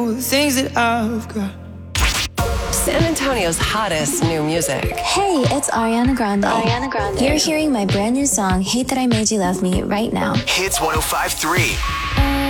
the things that I've got. San Antonio's hottest new music. Hey, it's Ariana Grande. You're hearing my brand new song, Hate That I Made You Love Me, right now. Hits 105.3.